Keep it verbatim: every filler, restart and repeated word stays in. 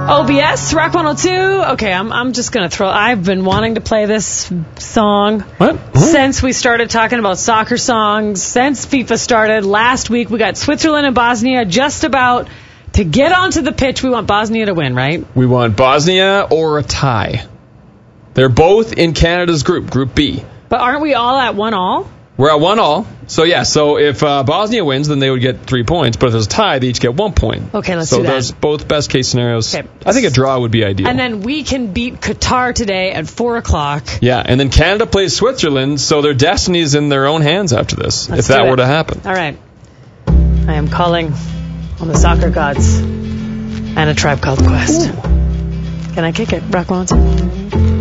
O B S, Rock one oh two. Okay, I'm I'm just going to throw... I've been wanting to play this song what? since we started talking about soccer songs, since FIFA started. Last week, we got Switzerland and Bosnia just about to get onto the pitch. We want Bosnia to win, right? We want Bosnia or a tie. They're both in Canada's group, Group B. But aren't we all at one all? We're at one all. So, yeah, so if uh, Bosnia wins, then they would get three points. But if there's a tie, they each get one point. Okay, let's so do that. So there's both best case scenarios. Okay. I think a draw would be ideal. And then we can beat Qatar today at four o'clock. Yeah, and then Canada plays Switzerland, so their destiny is in their own hands after this, Let's if that do it. were to happen. All right. I am calling on the soccer gods and a Tribe Called Quest. Ooh. Can I kick it, Rock one oh two?